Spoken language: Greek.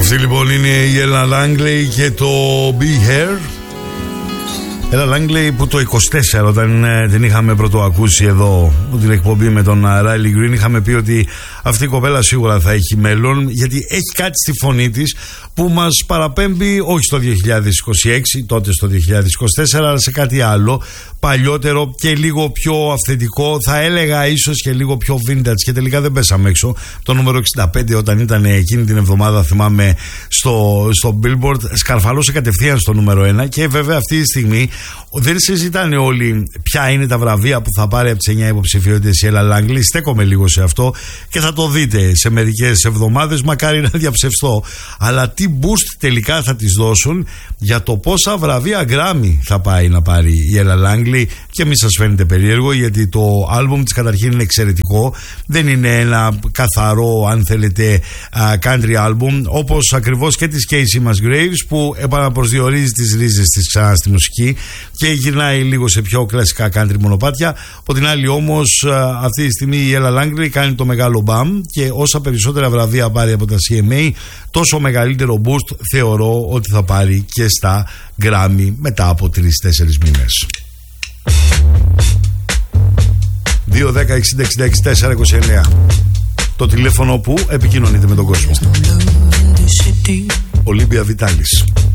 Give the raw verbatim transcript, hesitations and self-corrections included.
Αυτή λοιπόν είναι η Ella Langley και το Be Here. Ella Langley που το είκοσι τέσσερα, όταν ε, την είχαμε πρωτοακούσει εδώ την εκπομπή με τον Riley Green, είχαμε πει ότι αυτή η κοπέλα σίγουρα θα έχει μέλλον, γιατί έχει κάτι στη φωνή της που μας παραπέμπει όχι στο δύο χιλιάδες είκοσι έξι, τότε στο δύο χιλιάδες είκοσι τέσσερα, αλλά σε κάτι άλλο παλιότερο και λίγο πιο αυθεντικό, θα έλεγα ίσως και λίγο πιο vintage, και τελικά δεν πέσαμε έξω. Το νούμερο εξήντα πέντε, όταν ήταν εκείνη την εβδομάδα, θυμάμαι, στο, στο Billboard, σκαρφαλώσε κατευθείαν στο νούμερο ένα. Και βέβαια αυτή τη στιγμή δεν συζητάνε όλοι ποια είναι τα βραβεία που θα πάρει από τις εννιά υποψηφιότητες η Ella Langley. Στέκομαι λίγο σε αυτό και θα το δείτε σε μερικές εβδομάδες, μακάρι να διαψευστώ. Αλλά τι boost τελικά θα της δώσουν για το πόσα βραβεία Grammy θα πάει να πάρει η Ella Langley. Και μη σας φαίνεται περίεργο, γιατί το άλμπουμ της καταρχήν είναι εξαιρετικό. Δεν είναι ένα καθαρό, αν θέλετε, country album, όπως ακριβώς και της Casey Musgraves, που επαναπροσδιορίζει τις ρίζες της ξανά στη μουσική και γυρνάει λίγο σε πιο κλασικά country μονοπάτια. Από την άλλη όμως, αυτή τη στιγμή η Ella Langley κάνει το μεγάλο μπαμ, και όσα περισσότερα βραβεία πάρει από τα σι εμ έι, τόσο μεγαλύτερο boost θεωρώ ότι θα πάρει και στα Grammy μετά από τρεις τέσσερις μήνες. δύο δέκα εξήντα εξήντα είκοσι τέσσερα είκοσι εννέα, το τηλέφωνο που επικοινωνείτε με τον κόσμο. Ολύμπια Βιτάλης.